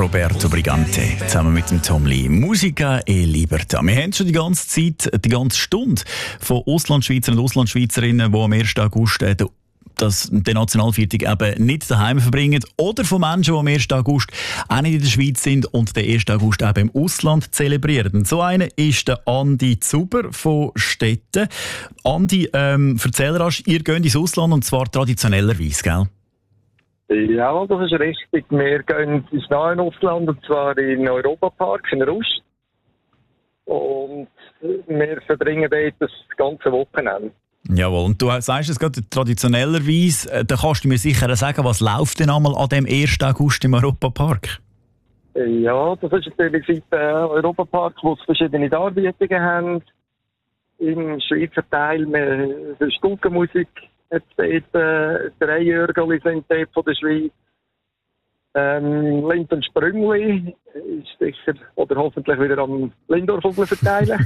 Roberto Brigante zusammen mit dem Tom Lee. Musica e Libertà. Wir haben schon die ganze Zeit, die ganze Stunde von Auslandschweizern und Auslandschweizerinnen, die am 1. August den Nationalviertag eben nicht daheim verbringen, oder von Menschen, die am 1. August auch nicht in der Schweiz sind und den 1. August eben im Ausland zelebrieren. Und so einer ist der Andi Zuber von Stetten. Andi, erzähl rasch, ihr geht ins Ausland und zwar traditionellerweise, gell? Ja, das ist richtig. Wir gehen ins nahe Ausland, und zwar in den Europapark in Rust. Und wir verbringen dort das ganze Wochenende. Jawohl, und du sagst es gerade traditionellerweise, da kannst du mir sicher sagen, was läuft denn einmal an dem 1. August im Europapark? Ja, das ist natürlich seit Europapark, wo es verschiedene Darbietungen haben. Im Schweizer Teil, für Stukenmusik, jetzt dort 3 Jörgeli sind dort von der Schweiz. Lind und Sprüngli ist sicher, oder hoffentlich wieder am Lindorf verteilen.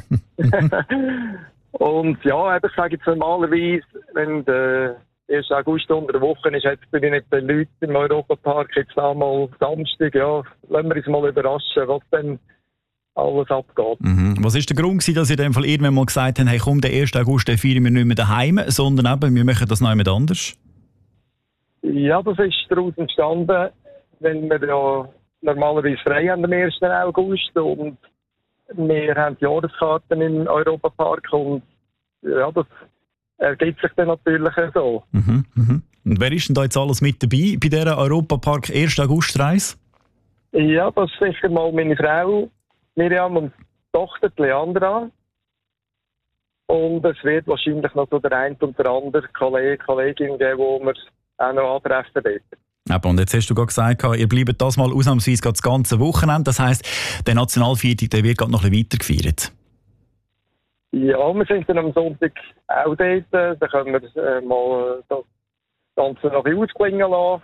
Und ja, ich sage jetzt normalerweise, wenn der 1. August unter der Woche ist, jetzt bin ich nicht den Leuten im Europapark, jetzt einmal Samstag, ja, lassen wir uns mal überraschen, was dann alles abgeht. Mhm. Was war der Grund gewesen, dass ihr in dem Fall irgendwann mal gesagt habt, hey komm, den 1. August feiern wir nicht mehr daheim, sondern eben, wir machen das noch jemand anders? Ja, das ist daraus entstanden, wenn wir ja normalerweise frei haben am 1. August und wir haben die Jahreskarten im Europapark und ja, das ergibt sich dann natürlich so. Mhm, mhm. Und wer ist denn da jetzt alles mit dabei bei dieser Europapark 1. August-Reise? Ja, das ist sicher mal meine Frau Miriam und Tochter Leandra. Und es wird wahrscheinlich noch so der ein und der andere Kollegin geben, wo wir auch noch antreffen werden. Aber und jetzt hast du gerade gesagt, ihr bleibt das mal ausnahmsweise das ganze Wochenende. Das heisst, der Nationalviertag der wird gerade noch ein bisschen weiter gefeiert. Ja, wir sind dann am Sonntag auch dort. Da können wir mal das Ganze noch ein bisschen ausklingen lassen.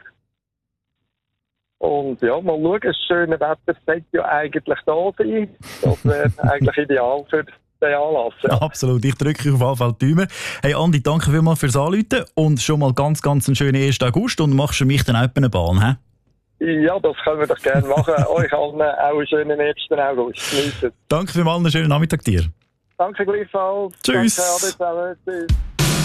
Und ja, mal schauen, das schöne Wetter sollte ja eigentlich da sein. Das wäre eigentlich ideal für den Anlass. Ja. Absolut, ich drücke auf jeden Fall die Daumen. Hey Andi, danke vielmals fürs Anrufen und schon mal ganz einen schönen 1. August und machst für mich dann auch eine Bahn, he? Ja, das können wir doch gerne machen. Euch allen auch einen schönen 1. August. Geniessen. Danke vielmals, einen schönen Nachmittag dir. Danke gleichfalls. Tschüss. Danke, alle zusammen. Tschüss.